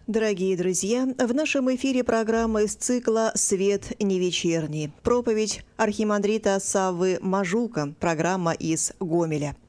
Дорогие друзья, в нашем эфире программа из цикла «Свет не вечерний». Проповедь архимандрита Саввы Мажука, программа из Гомеля.